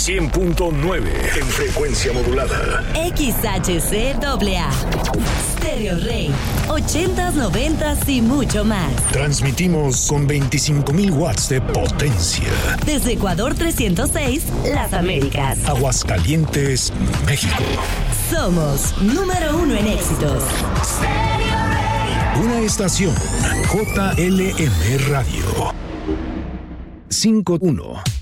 100.9 en frecuencia modulada. XHCAA. Stereo Rey. 80s, 90s y mucho más. Transmitimos con 25,000 watts de potencia. Desde Ecuador 306, Las Américas. Aguascalientes, México. Somos número 1 en éxitos. Una estación JLM Radio. 51.